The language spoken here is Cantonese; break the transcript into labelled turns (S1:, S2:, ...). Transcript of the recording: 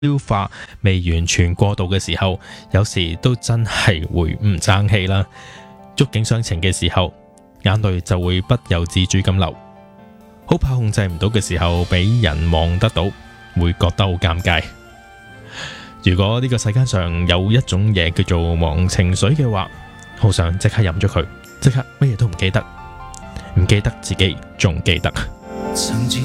S1: 消化未完全過渡嘅時候，有時都真係會唔爭氣啦。觸景傷情嘅時候，眼淚就會不由自主咁流，好怕控制唔到嘅時候俾人望得到，會覺得好尷尬。如果呢個世界上有一種嘢叫做忘情水嘅話，好想即刻飲咗佢，即刻乜嘢都唔記得，唔記得自己仲記得。